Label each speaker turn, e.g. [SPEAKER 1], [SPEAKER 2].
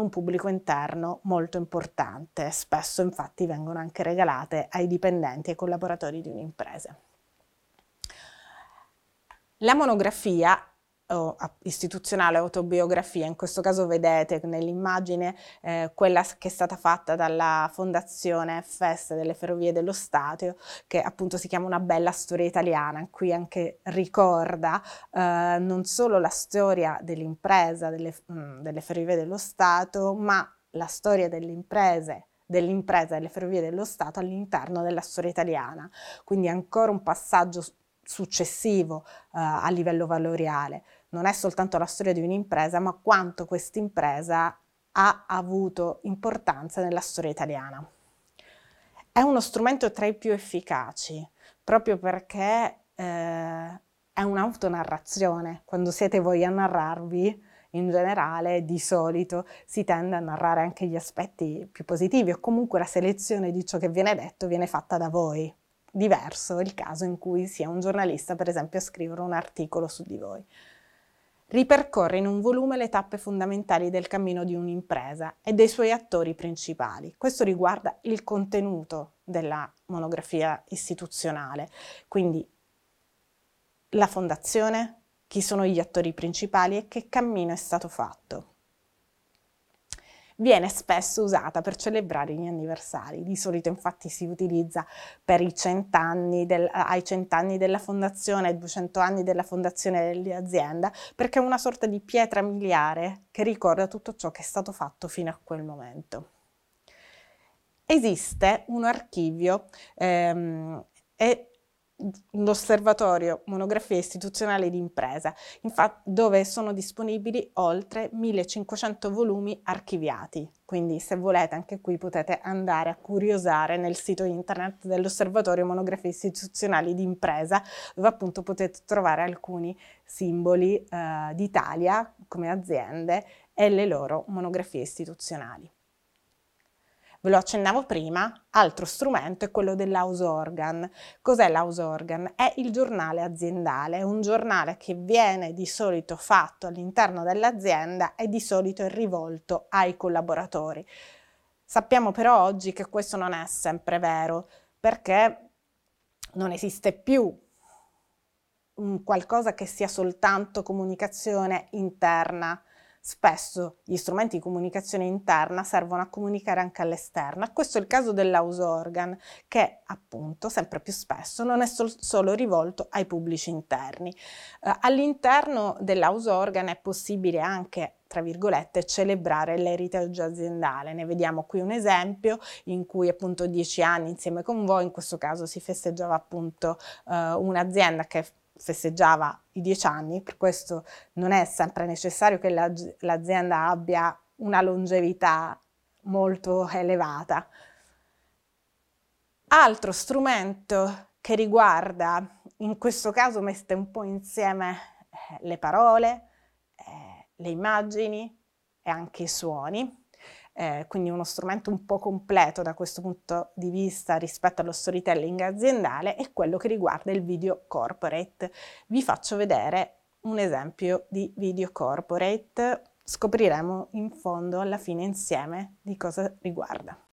[SPEAKER 1] un pubblico interno molto importante. Spesso infatti vengono anche regalate ai dipendenti e ai collaboratori di un'impresa. La monografia istituzionale autobiografia, in questo caso vedete nell'immagine quella che è stata fatta dalla Fondazione FS delle Ferrovie dello Stato, che appunto si chiama Una bella storia italiana. Qui anche ricorda non solo la storia dell'impresa delle Ferrovie dello Stato, ma la storia dell'impresa delle Ferrovie dello Stato all'interno della storia italiana. Quindi ancora un passaggio successivo a livello valoriale. Non è soltanto la storia di un'impresa, ma quanto questa impresa ha avuto importanza nella storia italiana. È uno strumento tra i più efficaci, proprio perché è un'autonarrazione. Quando siete voi a narrarvi, in generale, di solito, si tende a narrare anche gli aspetti più positivi, o comunque la selezione di ciò che viene detto viene fatta da voi. Diverso è il caso in cui sia un giornalista, per esempio, a scrivere un articolo su di voi. Ripercorre in un volume le tappe fondamentali del cammino di un'impresa e dei suoi attori principali. Questo riguarda il contenuto della monografia istituzionale, quindi la fondazione, chi sono gli attori principali e che cammino è stato fatto. Viene spesso usata per celebrare gli anniversari, di solito infatti si utilizza per i 100 anni ai 100 anni della fondazione, ai 200 anni della fondazione dell'azienda, perché è una sorta di pietra miliare che ricorda tutto ciò che è stato fatto fino a quel momento. Esiste un archivio e l'osservatorio monografia istituzionale di impresa, infatti, dove sono disponibili oltre 1500 volumi archiviati, quindi se volete anche qui potete andare a curiosare nel sito internet dell'osservatorio monografia istituzionali di impresa, dove appunto potete trovare alcuni simboli d'Italia come aziende e le loro monografie istituzionali. Ve lo accennavo prima, altro strumento è quello dell'house organ. Cos'è l'house organ? È il giornale aziendale, un giornale che viene di solito fatto all'interno dell'azienda e di solito è rivolto ai collaboratori. Sappiamo però oggi che questo non è sempre vero, perché non esiste più un qualcosa che sia soltanto comunicazione interna. Spesso gli strumenti di comunicazione interna servono a comunicare anche all'esterno. Questo è il caso dell'house organ, che appunto sempre più spesso non è solo rivolto ai pubblici interni. All'interno dell'house organ è possibile anche, tra virgolette, celebrare l'heritage aziendale. Ne vediamo qui un esempio in cui appunto 10 anni insieme con voi, in questo caso si festeggiava appunto un'azienda che festeggiava i 10 anni, per questo non è sempre necessario che l'azienda abbia una longevità molto elevata. Altro strumento che riguarda, in questo caso mette un po' insieme le parole, le immagini e anche i suoni, quindi uno strumento un po' completo da questo punto di vista rispetto allo storytelling aziendale, è quello che riguarda il video corporate. Vi faccio vedere un esempio di video corporate, scopriremo in fondo alla fine insieme di cosa riguarda.